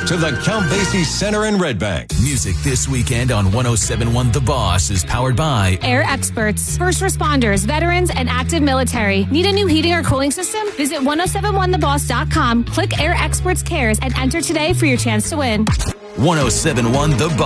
to the Count Basie Center in Red Bank. Music this weekend on 107.1 The Boss is powered by Air Experts, first responders, veterans, and active military. Need a new heating or cooling system? Visit 1071theboss.com, click Air Experts Cares, and enter today for your chance to win. 107.1 The Boss.